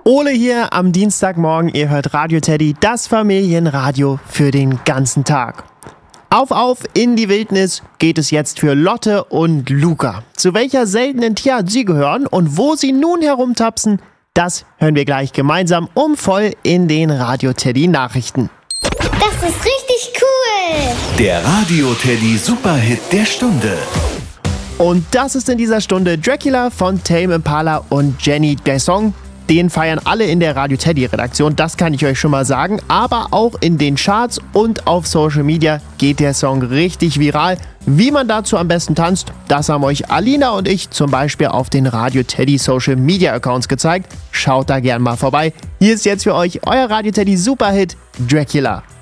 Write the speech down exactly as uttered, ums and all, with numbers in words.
Ole hier am Dienstagmorgen, ihr hört Radio Teddy, das Familienradio für den ganzen Tag. Auf, auf in die Wildnis geht es jetzt für Lotte und Luca. Zu welcher seltenen Tierart sie gehören und wo sie nun herumtapsen, das hören wir gleich gemeinsam um voll in den Radio Teddy Nachrichten. Das ist richtig cool! Der Radio Teddy Superhit der Stunde. Und das ist in dieser Stunde Dracula von Tame Impala und Jenny. Der Song, den feiern alle in der Radio Teddy Redaktion, das kann ich euch schon mal sagen. Aber auch in den Charts und auf Social Media geht der Song richtig viral. Wie man dazu am besten tanzt, das haben euch Alina und ich zum Beispiel auf den Radio Teddy Social Media Accounts gezeigt. Schaut da gern mal vorbei. Hier ist jetzt für euch euer Radio Teddy Superhit Dracula.